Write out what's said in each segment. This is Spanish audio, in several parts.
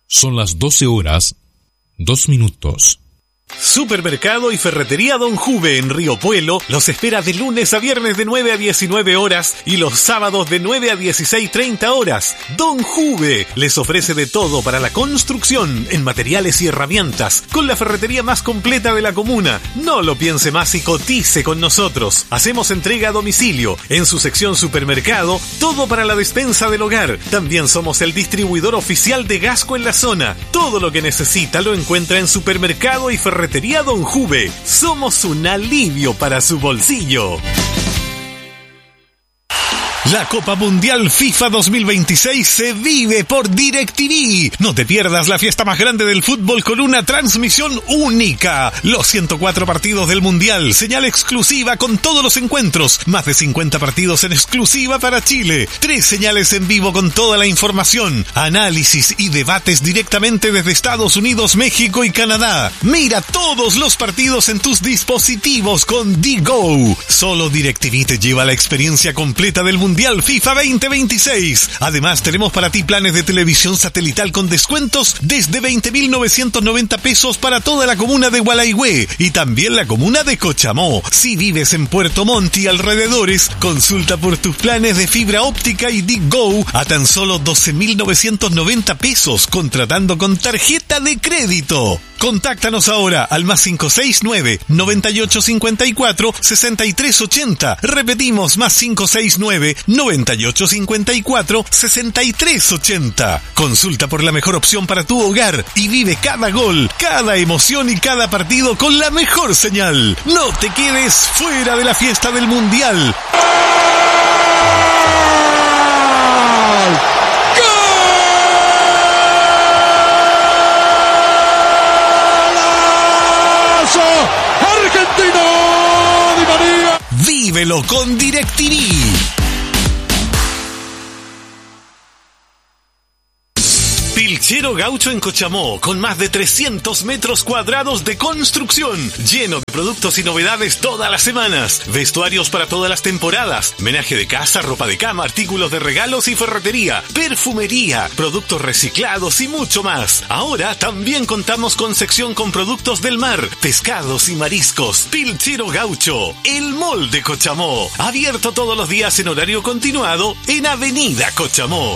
Son las 12:02. Supermercado y Ferretería Don Juve en Río Puelo los espera de lunes a viernes de 9 a 19 horas y los sábados de 9 a 16:30 horas. Don Juve les ofrece de todo para la construcción en materiales y herramientas con la ferretería más completa de la comuna. No lo piense más y cotice con nosotros. Hacemos entrega a domicilio. En su sección supermercado, todo para la despensa del hogar. También somos el distribuidor oficial de Gasco en la zona. Todo lo que necesita lo encuentra en Supermercado y Ferretería Don Juve. Somos un alivio para su bolsillo. La Copa Mundial FIFA 2026 se vive por DirecTV. No te pierdas la fiesta más grande del fútbol con una transmisión única. Los 104 partidos del Mundial, señal exclusiva con todos los encuentros. Más de 50 partidos en exclusiva para Chile. 3 señales en vivo con toda la información. Análisis y debates directamente desde Estados Unidos, México y Canadá. Mira todos los partidos en tus dispositivos con DGO. Solo DirecTV te lleva la experiencia completa del Mundial FIFA 2026. Además, tenemos para ti planes de televisión satelital con descuentos desde 20.990 pesos para toda la comuna de Gualaihue y también la comuna de Cochamó. Si vives en Puerto Montt y alrededores, consulta por tus planes de fibra óptica y DGO a tan solo 12.990 pesos contratando con tarjeta de crédito. Contáctanos ahora al +569 9854 6380. Repetimos, +569 9854 6380. Consulta por la mejor opción para tu hogar y vive cada gol, cada emoción y cada partido con la mejor señal. No te quedes fuera de la fiesta del Mundial. ¡Argentino! ¡Di María! ¡Vívelo con DirecTV! Pilchero Gaucho en Cochamó, con más de 300 metros cuadrados de construcción, lleno de productos y novedades todas las semanas, vestuarios para todas las temporadas, menaje de casa, ropa de cama, artículos de regalos y ferretería, perfumería, productos reciclados y mucho más. Ahora también contamos con sección con productos del mar, pescados y mariscos. Pilchero Gaucho, el mall de Cochamó, abierto todos los días en horario continuado en Avenida Cochamó.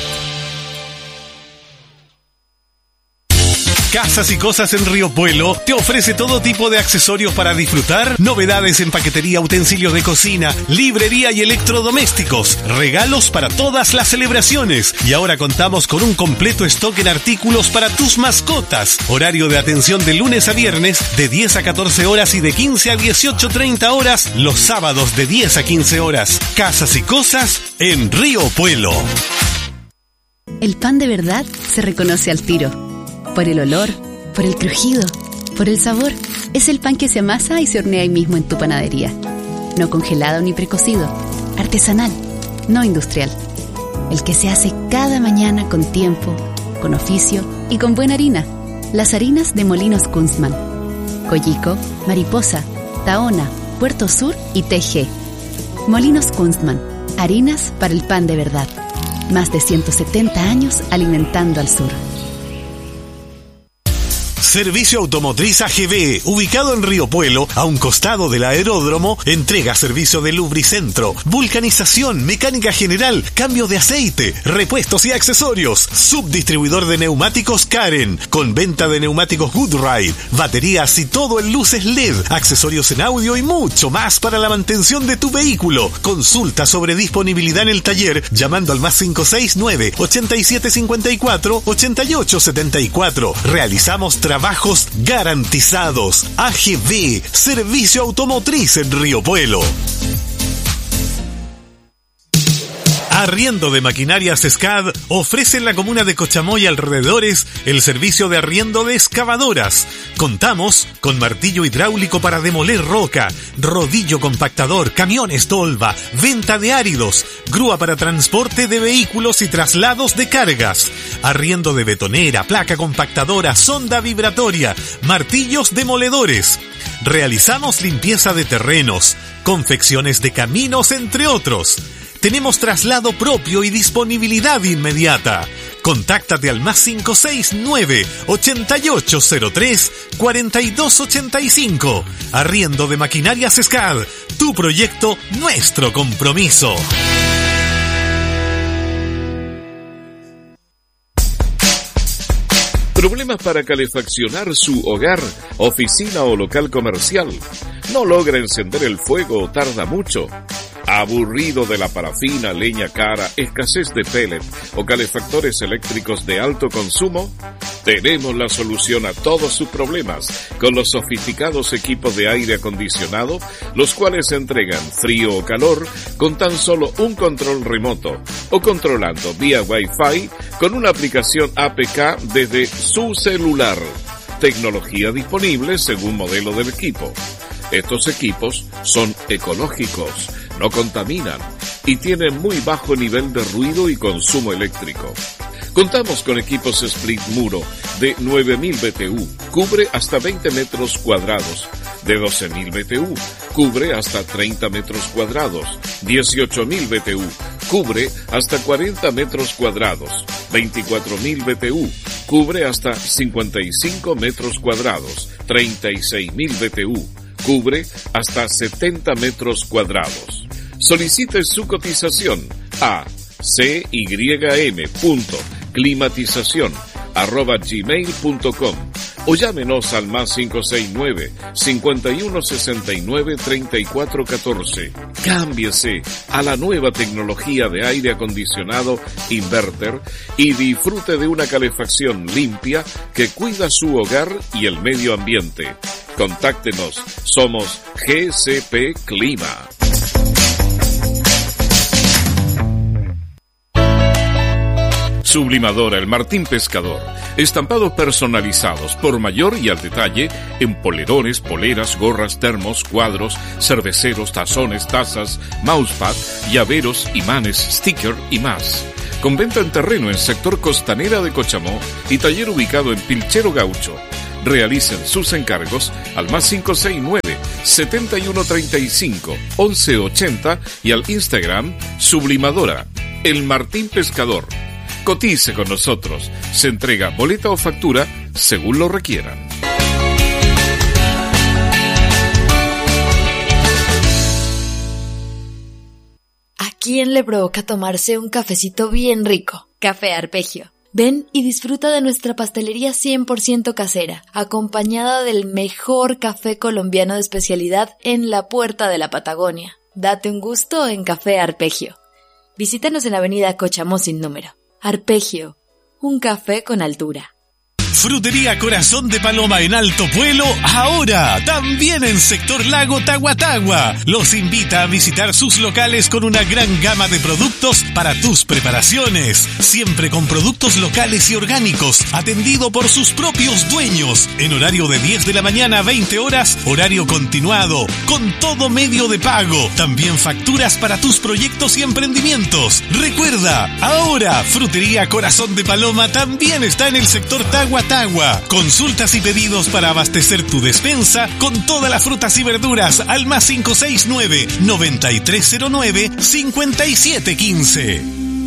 Casas y Cosas en Río Puelo te ofrece todo tipo de accesorios para disfrutar, novedades en paquetería, utensilios de cocina, librería y electrodomésticos, regalos para todas las celebraciones. Y ahora contamos con un completo stock en artículos para tus mascotas. Horario de atención de lunes a viernes de 10 a 14 horas y de 15 a 18:30 horas los sábados de 10 a 15 horas. Casas y Cosas en Río Puelo. El pan de verdad se reconoce al tiro. Por el olor, por el crujido, por el sabor. Es el pan que se amasa y se hornea ahí mismo en tu panadería. No congelado ni precocido. Artesanal, no industrial. El que se hace cada mañana con tiempo, con oficio y con buena harina. Las harinas de Molinos Kunstmann. Coyico, Mariposa, Tahona, Puerto Sur y TG. Molinos Kunstmann. Harinas para el pan de verdad. Más de 170 años alimentando al sur. Servicio Automotriz AGB, ubicado en Río Puelo, a un costado del aeródromo, entrega servicio de lubricentro, vulcanización, mecánica general, cambio de aceite, repuestos y accesorios. Subdistribuidor de neumáticos Karen, con venta de neumáticos Goodride, baterías y todo en luces LED, accesorios en audio y mucho más para la mantención de tu vehículo. Consulta sobre disponibilidad en el taller llamando al +569 8754 8874. Realizamos trabajos garantizados. AGB, Servicio Automotriz en Río Puelo. Arriendo de Maquinarias SCAD ofrece en la comuna de Cochamó y alrededores el servicio de arriendo de excavadoras. Contamos con martillo hidráulico para demoler roca, rodillo compactador, camiones tolva, venta de áridos, grúa para transporte de vehículos y traslados de cargas, arriendo de betonera, placa compactadora, sonda vibratoria, martillos demoledores. Realizamos limpieza de terrenos, confecciones de caminos, entre otros. Tenemos traslado propio y disponibilidad inmediata. Contáctate al +569 8803 4285. Arriendo de Maquinarias SCAD. Tu proyecto, nuestro compromiso. ¿Problemas para calefaccionar su hogar, oficina o local comercial? ¿No logra encender el fuego o tarda mucho? ¿Aburrido de la parafina, leña cara, escasez de pellet o calefactores eléctricos de alto consumo? Tenemos la solución a todos sus problemas con los sofisticados equipos de aire acondicionado, los cuales entregan frío o calor con tan solo un control remoto o controlando vía Wi-Fi con una aplicación APK desde su celular. Tecnología disponible según modelo del equipo. Estos equipos son ecológicos, no contaminan y tienen muy bajo nivel de ruido y consumo eléctrico. Contamos con equipos split muro de 9000 BTU, cubre hasta 20 metros cuadrados, de 12000 BTU, cubre hasta 30 metros cuadrados, 18000 BTU, cubre hasta 40 metros cuadrados, 24000 BTU, cubre hasta 55 metros cuadrados, 36000 BTU, cubre hasta 70 metros cuadrados. Solicite su cotización a cym.climatizacion@gmail.com o llámenos al +569 5169 3414. Cámbiese a la nueva tecnología de aire acondicionado inverter y disfrute de una calefacción limpia que cuida su hogar y el medio ambiente. Contáctenos, somos GCP Clima. Sublimadora El Martín Pescador. Estampados personalizados por mayor y al detalle en polerones, poleras, gorras, termos, cuadros, cerveceros, tazones, tazas, mousepad, llaveros, imanes, sticker y más. Con venta en terreno en sector Costanera de Cochamó y taller ubicado en Pilchero Gaucho. Realicen sus encargos al +569 7135 1180 y al Instagram Sublimadora El Martín Pescador. Cotice con nosotros. Se entrega boleta o factura según lo requieran. ¿A quién le provoca tomarse un cafecito bien rico? Café Arpegio. Ven y disfruta de nuestra pastelería 100% casera, acompañada del mejor café colombiano de especialidad en la puerta de la Patagonia. Date un gusto en Café Arpegio. Visítanos en la avenida Cochamó sin número. Arpegio, un café con altura. Frutería Corazón de Paloma en Alto Puelo, ahora también en sector Lago Tahuatahua. Los invita a visitar sus locales con una gran gama de productos para tus preparaciones. Siempre con productos locales y orgánicos, atendido por sus propios dueños. En horario de 10 de la mañana a 20 horas, horario continuado, con todo medio de pago. También facturas para tus proyectos y emprendimientos. Recuerda, ahora Frutería Corazón de Paloma también está en el sector Tahuatahua. Consultas y pedidos para abastecer tu despensa con todas las frutas y verduras al +569 9309 5715.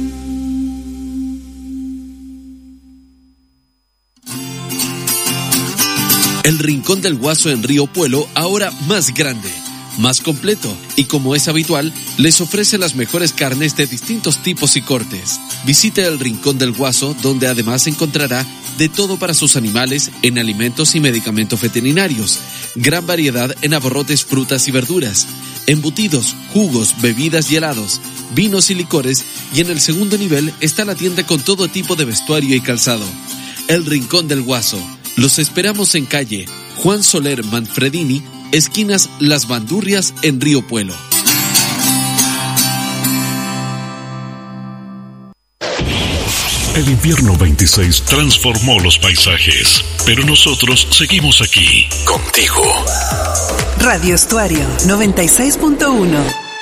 El Rincón del Guaso en Río Puelo, ahora más grande, más completo y, como es habitual, les ofrece las mejores carnes de distintos tipos y cortes. Visite el Rincón del Guaso, donde además encontrará de todo para sus animales en alimentos y medicamentos veterinarios, gran variedad en abarrotes, frutas y verduras, embutidos, jugos, bebidas y helados, vinos y licores, y en el segundo nivel está la tienda con todo tipo de vestuario y calzado. El Rincón del Guaso. Los esperamos en calle Juan Soler Manfredini, esquinas Las Bandurrias en Río Puelo. El invierno 26 transformó los paisajes, pero nosotros seguimos aquí, contigo. Radio Estuario 96.1.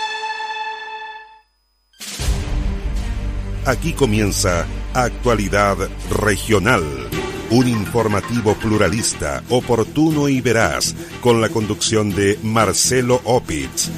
Aquí comienza Actualidad Regional, un informativo pluralista, oportuno y veraz, con la conducción de Marcelo Opitz.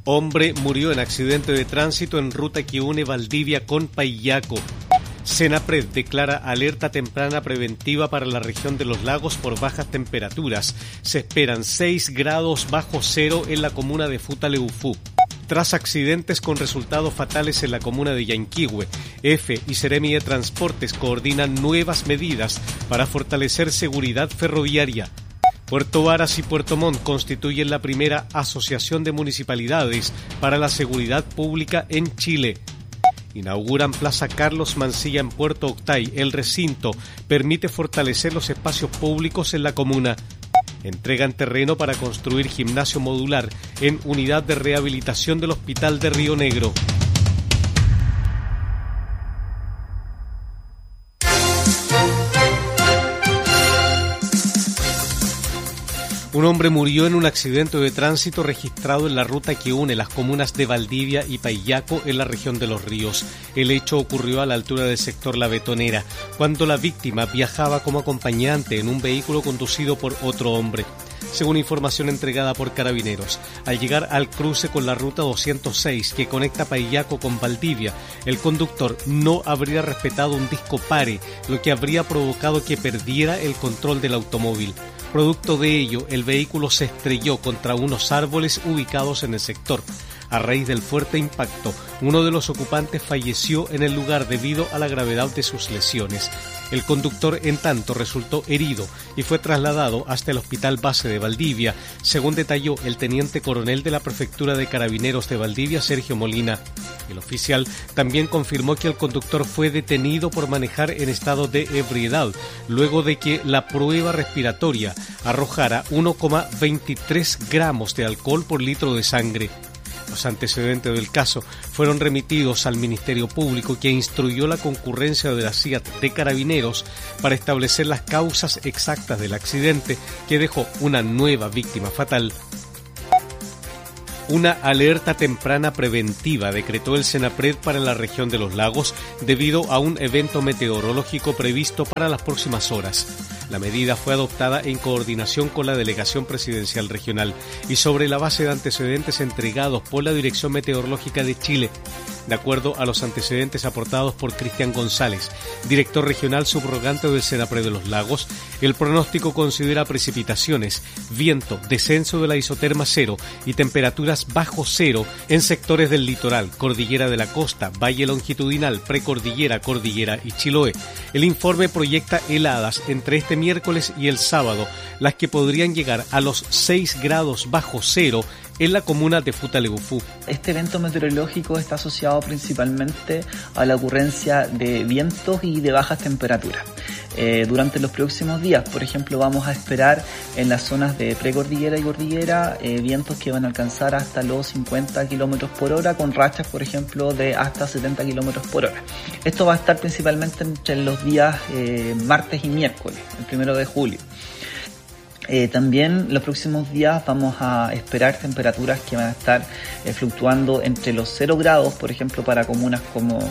Hombre murió en accidente de tránsito en ruta que une Valdivia con Paillaco. Senapred declara alerta temprana preventiva para la región de los lagos por bajas temperaturas. Se esperan 6 grados bajo cero en la comuna de Futaleufú. Tras accidentes con resultados fatales en la comuna de Yanquihue, EFE y Seremi de Transportes coordinan nuevas medidas para fortalecer seguridad ferroviaria. Puerto Varas y Puerto Montt constituyen la primera asociación de municipalidades para la seguridad pública en Chile. Inauguran Plaza Carlos Mancilla en Puerto Octay. El recinto permite fortalecer los espacios públicos en la comuna. Entregan terreno para construir gimnasio modular en unidad de rehabilitación del Hospital de Río Negro. Un hombre murió en un accidente de tránsito registrado en la ruta que une las comunas de Valdivia y Paillaco en la región de Los Ríos. El hecho ocurrió a la altura del sector La Betonera, cuando la víctima viajaba como acompañante en un vehículo conducido por otro hombre. Según información entregada por Carabineros, al llegar al cruce con la ruta 206 que conecta Paillaco con Valdivia, el conductor no habría respetado un disco pare, lo que habría provocado que perdiera el control del automóvil. Producto de ello, el vehículo se estrelló contra unos árboles ubicados en el sector. A raíz del fuerte impacto, uno de los ocupantes falleció en el lugar debido a la gravedad de sus lesiones. El conductor, en tanto, resultó herido y fue trasladado hasta el Hospital Base de Valdivia, según detalló el teniente coronel de la Prefectura de Carabineros de Valdivia, Sergio Molina. El oficial también confirmó que el conductor fue detenido por manejar en estado de ebriedad, luego de que la prueba respiratoria arrojara 1,23 gramos de alcohol por litro de sangre. Los antecedentes del caso fueron remitidos al Ministerio Público, que instruyó la concurrencia de la CIAT de Carabineros para establecer las causas exactas del accidente que dejó una nueva víctima fatal. Una alerta temprana preventiva decretó el Senapred para la región de los lagos debido a un evento meteorológico previsto para las próximas horas. La medida fue adoptada en coordinación con la Delegación Presidencial Regional y sobre la base de antecedentes entregados por la Dirección Meteorológica de Chile. De acuerdo a los antecedentes aportados por Cristian González, director regional subrogante del Senapred de los Lagos, el pronóstico considera precipitaciones, viento, descenso de la isoterma cero y temperaturas bajo cero en sectores del litoral, cordillera de la costa, valle longitudinal, precordillera, cordillera y Chiloé. El informe proyecta heladas entre este miércoles y el sábado, las que podrían llegar a los 6 grados bajo cero en la comuna de Futaleufú. Este evento meteorológico está asociado principalmente a la ocurrencia de vientos y de bajas temperaturas. Durante los próximos días, por ejemplo, vamos a esperar en las zonas de precordillera y cordillera vientos que van a alcanzar hasta los 50 km por hora, con rachas, por ejemplo, de hasta 70 km por hora. Esto va a estar principalmente entre los días martes y miércoles, el 1 de julio. También los próximos días vamos a esperar temperaturas que van a estar fluctuando entre los 0 grados, por ejemplo, para comunas como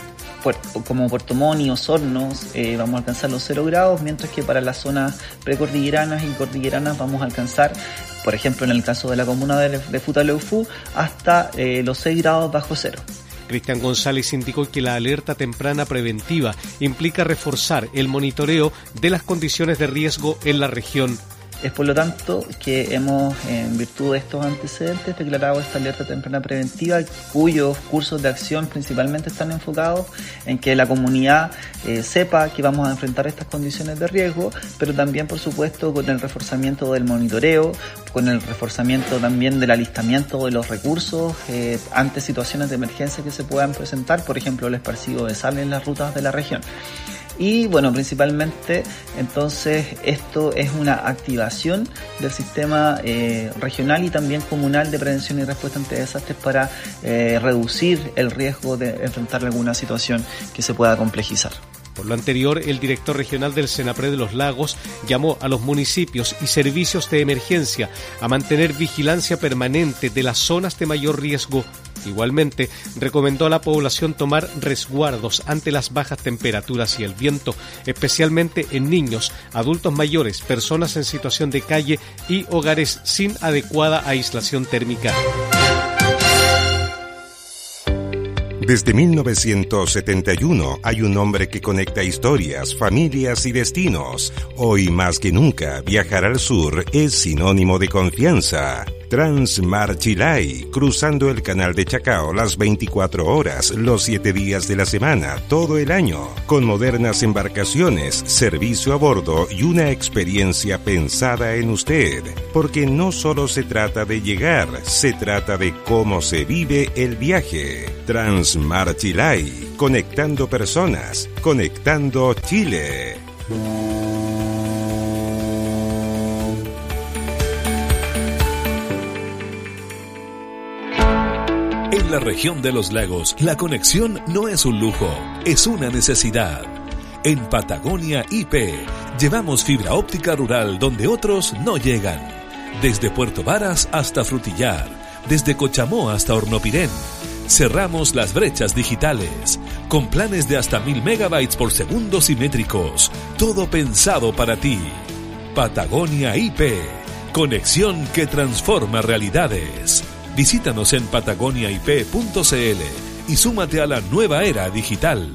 Puerto Montt y Osorno vamos a alcanzar los 0 grados, mientras que para las zonas precordilleranas y cordilleranas vamos a alcanzar, por ejemplo, en el caso de la comuna de Futaleufú, hasta los 6 grados bajo cero. Cristian González indicó que la alerta temprana preventiva implica reforzar el monitoreo de las condiciones de riesgo en la región. Es por lo tanto que hemos, en virtud de estos antecedentes, declarado esta alerta temprana preventiva, cuyos cursos de acción principalmente están enfocados en que la comunidad sepa que vamos a enfrentar estas condiciones de riesgo, pero también, por supuesto, con el reforzamiento del monitoreo, con el reforzamiento también del alistamiento de los recursos ante situaciones de emergencia que se puedan presentar, por ejemplo, el esparcido de sal en las rutas de la región. Y bueno, principalmente entonces esto es una activación del sistema regional y también comunal de prevención y respuesta ante desastres para reducir el riesgo de enfrentar alguna situación que se pueda complejizar. Por lo anterior, el director regional del Senapred de los Lagos llamó a los municipios y servicios de emergencia a mantener vigilancia permanente de las zonas de mayor riesgo. Igualmente, recomendó a la población tomar resguardos ante las bajas temperaturas y el viento, especialmente en niños, adultos mayores, personas en situación de calle y hogares sin adecuada aislación térmica. Desde 1971 hay un nombre que conecta historias, familias y destinos. Hoy más que nunca, viajar al sur es sinónimo de confianza. Transmar Chilay, cruzando el canal de Chacao las 24 horas, los 7 días de la semana, todo el año, con modernas embarcaciones, servicio a bordo y una experiencia pensada en usted. Porque no solo se trata de llegar, se trata de cómo se vive el viaje. Transmar Chilay, conectando personas, conectando Chile. En la región de los lagos, la conexión no es un lujo, es una necesidad. En Patagonia IP, llevamos fibra óptica rural donde otros no llegan. Desde Puerto Varas hasta Frutillar, desde Cochamó hasta Hornopirén. Cerramos las brechas digitales, con planes de hasta 1000 megabytes por segundo simétricos. Todo pensado para ti. Patagonia IP, conexión que transforma realidades. Visítanos en patagoniaip.cl y súmate a la nueva era digital.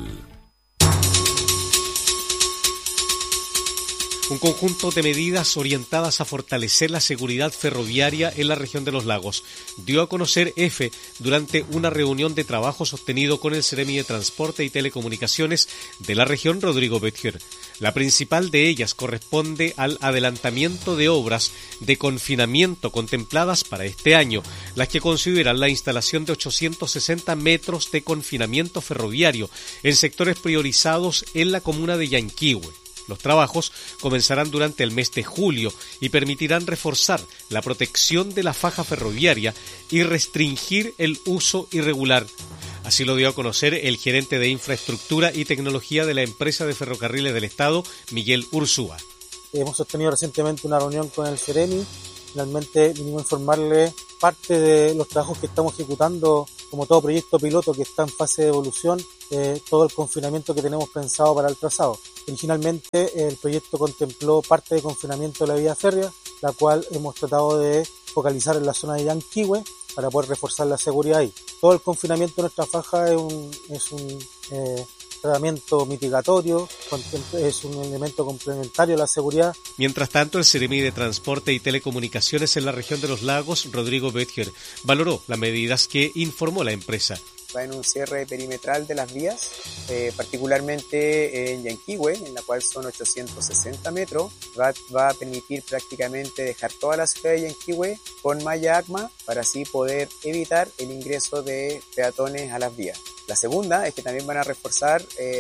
Un conjunto de medidas orientadas a fortalecer la seguridad ferroviaria en la región de los lagos dio a conocer EFE durante una reunión de trabajo sostenido con el Seremi de Transporte y Telecomunicaciones de la región, Rodrigo Bettier. La principal de ellas corresponde al adelantamiento de obras de confinamiento contempladas para este año, las que consideran la instalación de 860 metros de confinamiento ferroviario en sectores priorizados en la comuna de Yanquihue. Los trabajos comenzarán durante el mes de julio y permitirán reforzar la protección de la faja ferroviaria y restringir el uso irregular. Así lo dio a conocer el gerente de Infraestructura y Tecnología de la empresa de ferrocarriles del Estado, Miguel Ursúa. Hemos sostenido recientemente una reunión con el Seremi. Finalmente vinimos a informarle parte de los trabajos que estamos ejecutando, como todo proyecto piloto que está en fase de evolución, todo el confinamiento que tenemos pensado para el trazado. Originalmente el proyecto contempló parte de confinamiento de la vía férrea, la cual hemos tratado de focalizar en la zona de Yanquihue para poder reforzar la seguridad ahí. Todo el confinamiento de nuestra faja es un tratamiento mitigatorio, es un elemento complementario a la seguridad. Mientras tanto, el Seremi de Transporte y Telecomunicaciones en la región de los lagos, Rodrigo Bettier, valoró las medidas que informó la empresa. Va en un cierre perimetral de las vías, particularmente en Yanquihue, en la cual son 860 metros. Va a permitir prácticamente dejar toda la ciudad de Yanquihue con malla ACMA para así poder evitar el ingreso de peatones a las vías. La segunda es que también van a reforzar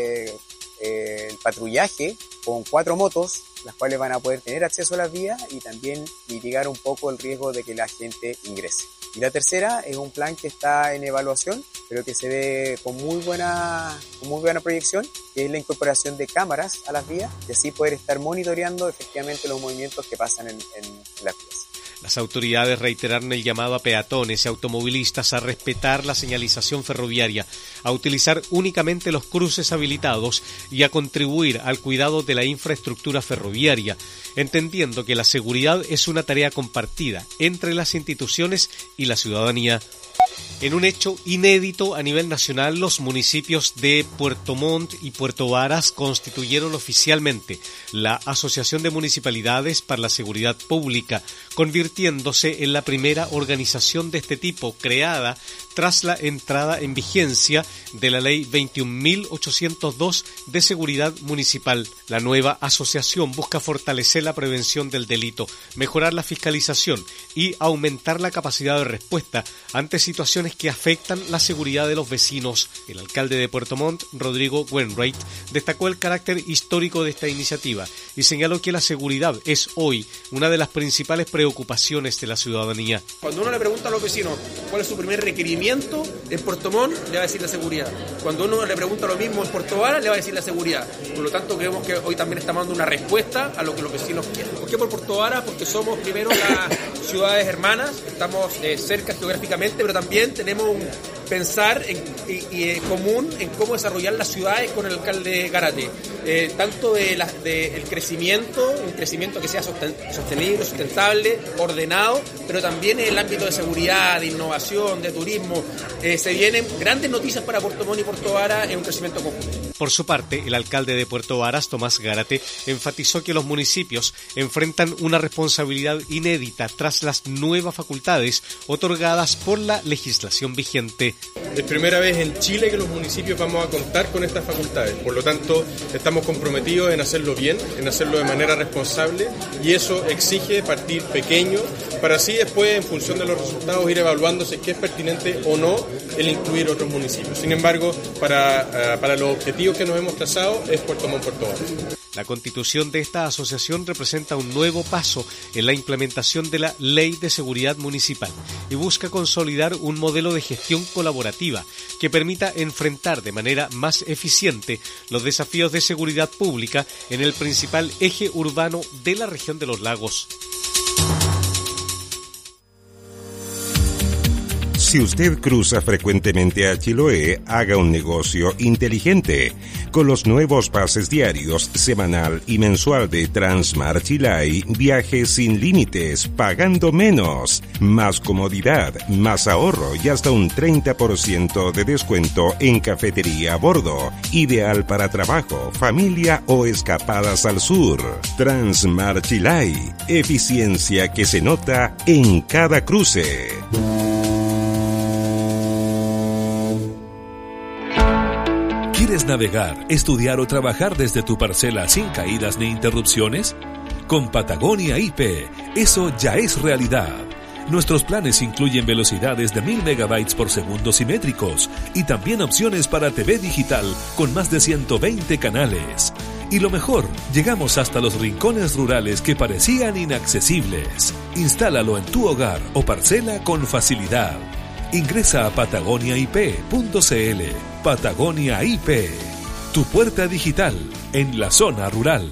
el patrullaje con 4 motos, las cuales van a poder tener acceso a las vías y también mitigar un poco el riesgo de que la gente ingrese. Y la tercera es un plan que está en evaluación, pero que se ve con muy buena proyección, que es la incorporación de cámaras a las vías y así poder estar monitoreando efectivamente los movimientos que pasan en las vías. Las autoridades reiteraron el llamado a peatones y automovilistas a respetar la señalización ferroviaria, a utilizar únicamente los cruces habilitados y a contribuir al cuidado de la infraestructura ferroviaria, entendiendo que la seguridad es una tarea compartida entre las instituciones y la ciudadanía. En un hecho inédito a nivel nacional, los municipios de Puerto Montt y Puerto Varas constituyeron oficialmente la Asociación de Municipalidades para la Seguridad Pública, convirtiéndose en la primera organización de este tipo creada tras la entrada en vigencia de la Ley 21.802 de Seguridad Municipal. La nueva asociación busca fortalecer la prevención del delito, mejorar la fiscalización y aumentar la capacidad de respuesta ante situaciones que afectan la seguridad de los vecinos. El alcalde de Puerto Montt, Rodrigo Wainwright, destacó el carácter histórico de esta iniciativa y señaló que la seguridad es hoy una de las principales preocupaciones de la ciudadanía. Cuando uno le pregunta a los vecinos cuál es su primer requerimiento en Puerto Montt, le va a decir la seguridad. Cuando uno le pregunta lo mismo en Puerto Varas, le va a decir la seguridad. Por lo tanto, creemos que hoy también estamos dando una respuesta a lo que los vecinos quieren. ¿Por qué por Puerto Varas? Porque somos primero las ciudades hermanas, estamos cerca geográficamente, pero también tenemos pensar común en cómo desarrollar las ciudades con el alcalde Gárate, tanto del crecimiento, un crecimiento que sea sostenible, sustentable, ordenado, pero también en el ámbito de seguridad, de innovación, de turismo. Se vienen grandes noticias para Puerto Montt y Puerto Vara en un crecimiento conjunto. Por su parte, el alcalde de Puerto Varas, Tomás Gárate, enfatizó que los municipios enfrentan una responsabilidad inédita tras las nuevas facultades otorgadas por la legislación vigente. Es primera vez en Chile que los municipios vamos a contar con estas facultades, por lo tanto estamos comprometidos en hacerlo bien, en hacerlo de manera responsable, y eso exige partir pequeño para así después, en función de los resultados, ir evaluando si es que es pertinente o no el incluir otros municipios. Sin embargo, para los objetivos que nos hemos trazado es Puerto Montt, Puerto Varas. La constitución de esta asociación representa un nuevo paso en la implementación de la Ley de Seguridad Municipal y busca consolidar un modelo de gestión colaborativa que permita enfrentar de manera más eficiente los desafíos de seguridad pública en el principal eje urbano de la región de los lagos. Si usted cruza frecuentemente a Chiloé, haga un negocio inteligente. Con los nuevos pases diarios, semanal y mensual de Transmar Chilay, viaje sin límites, pagando menos. Más comodidad, más ahorro y hasta un 30% de descuento en cafetería a bordo. Ideal para trabajo, familia o escapadas al sur. Transmar Chilay, eficiencia que se nota en cada cruce. ¿Quieres navegar, estudiar o trabajar desde tu parcela sin caídas ni interrupciones? Con Patagonia IP, eso ya es realidad. Nuestros planes incluyen velocidades de 1000 megabytes por segundo simétricos y también opciones para TV digital con más de 120 canales. Y lo mejor, llegamos hasta los rincones rurales que parecían inaccesibles. Instálalo en tu hogar o parcela con facilidad. Ingresa a patagoniaip.cl. Patagonia IP, tu puerta digital en la zona rural.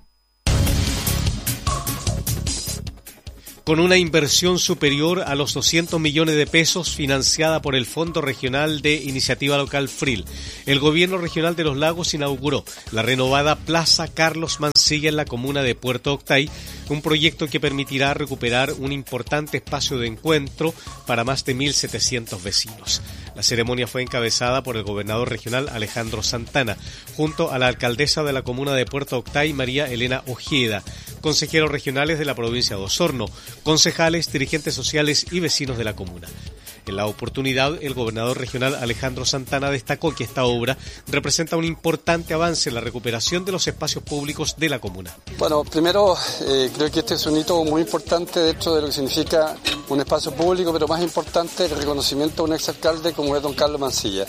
Con una inversión superior a los 200 millones de pesos financiada por el Fondo Regional de Iniciativa Local FRIL, el Gobierno Regional de los Lagos inauguró la renovada Plaza Carlos Mancilla en la comuna de Puerto Octay, un proyecto que permitirá recuperar un importante espacio de encuentro para más de 1.700 vecinos. La ceremonia fue encabezada por el gobernador regional Alejandro Santana, junto a la alcaldesa de la comuna de Puerto Octay, María Elena Ojeda, consejeros regionales de la provincia de Osorno, concejales, dirigentes sociales y vecinos de la comuna. En la oportunidad, el gobernador regional Alejandro Santana destacó que esta obra representa un importante avance en la recuperación de los espacios públicos de la comuna. Bueno, primero creo que este es un hito muy importante dentro de lo que significa un espacio público, pero más importante el reconocimiento de un exalcalde como es don Carlos Mancilla,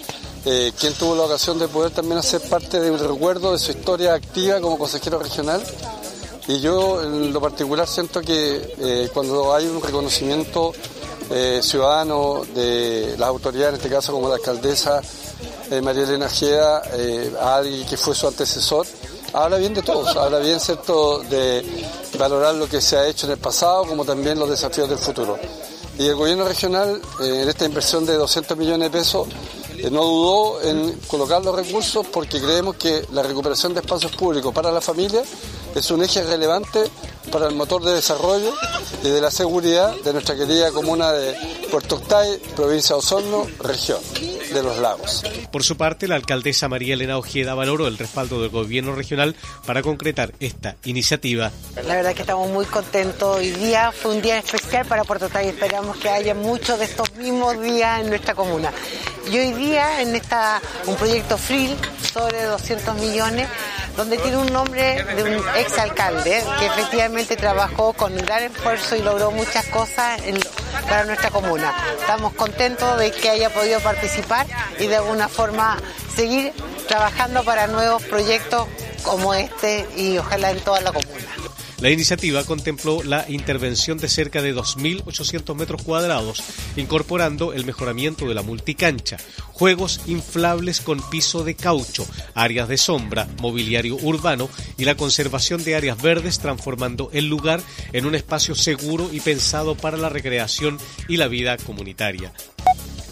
quien tuvo la ocasión de poder también hacer parte de un recuerdo de su historia activa como consejero regional. Y yo en lo particular siento que cuando hay un reconocimiento ciudadano de las autoridades, en este caso como la alcaldesa María Elena Ojeda, a alguien que fue su antecesor, habla bien de todos, habla bien, ¿cierto?, de valorar lo que se ha hecho en el pasado como también los desafíos del futuro. Y el gobierno regional, en esta inversión de 200 millones de pesos, no dudó en colocar los recursos porque creemos que la recuperación de espacios públicos para la familia es un eje relevante para el motor de desarrollo y de la seguridad de nuestra querida comuna de Puerto Octay, provincia de Osorno, región de los lagos. Por su parte, la alcaldesa María Elena Ojeda valoró el respaldo del gobierno regional para concretar esta iniciativa. La verdad que estamos muy contentos. Hoy día fue un día especial para Puerto Octay y esperamos que haya muchos de estos mismos días en nuestra comuna. Y hoy día en un proyecto FRIL sobre 200 millones, donde tiene un nombre de un exalcalde que efectivamente trabajó con gran esfuerzo y logró muchas cosas para nuestra comuna. Estamos contentos de que haya podido participar y de alguna forma seguir trabajando para nuevos proyectos como este y ojalá en toda la comuna. La iniciativa contempló la intervención de cerca de 2.800 metros cuadrados, incorporando el mejoramiento de la multicancha, juegos inflables con piso de caucho, áreas de sombra, mobiliario urbano y la conservación de áreas verdes, transformando el lugar en un espacio seguro y pensado para la recreación y la vida comunitaria.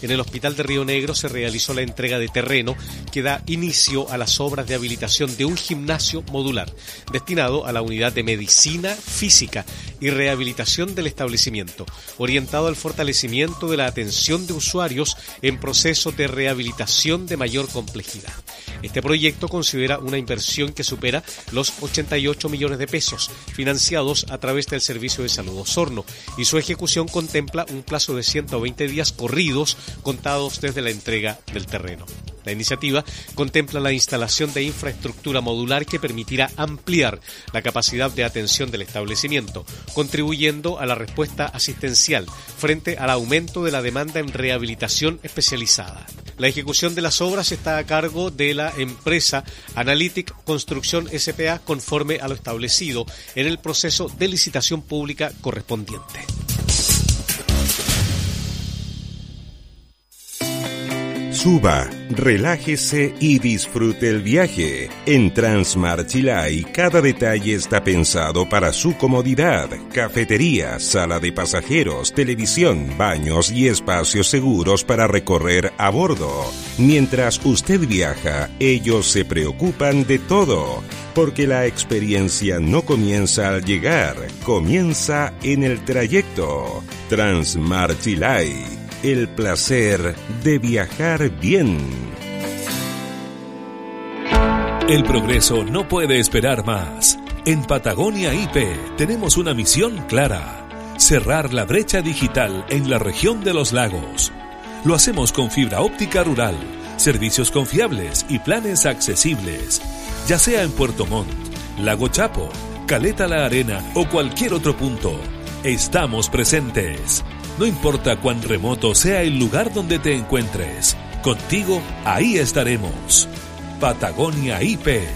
En el Hospital de Río Negro se realizó la entrega de terreno que da inicio a las obras de habilitación de un gimnasio modular destinado a la unidad de medicina física y rehabilitación del establecimiento, orientado al fortalecimiento de la atención de usuarios en procesos de rehabilitación de mayor complejidad. Este proyecto considera una inversión que supera los 88 millones de pesos, financiados a través del Servicio de Salud Osorno, y su ejecución contempla un plazo de 120 días corridos contados desde la entrega del terreno. La iniciativa contempla la instalación de infraestructura modular que permitirá ampliar la capacidad de atención del establecimiento, contribuyendo a la respuesta asistencial frente al aumento de la demanda en rehabilitación especializada. La ejecución de las obras está a cargo de la empresa Analytic Construcción S.p.A. conforme a lo establecido en el proceso de licitación pública correspondiente. Suba, relájese y disfrute el viaje. En Transmar Chilay, cada detalle está pensado para su comodidad. Cafetería, sala de pasajeros, televisión, baños y espacios seguros para recorrer a bordo. Mientras usted viaja, ellos se preocupan de todo, porque la experiencia no comienza al llegar, comienza en el trayecto. Transmar Chilay. El placer de viajar bien. El progreso no puede esperar más. En Patagonia IP tenemos una misión clara: cerrar la brecha digital en la región de los lagos. Lo hacemos con fibra óptica rural, servicios confiables y planes accesibles. Ya sea en Puerto Montt, Lago Chapo, Caleta La Arena o cualquier otro punto, estamos presentes. No importa cuán remoto sea el lugar donde te encuentres, contigo ahí estaremos. Patagonia IP,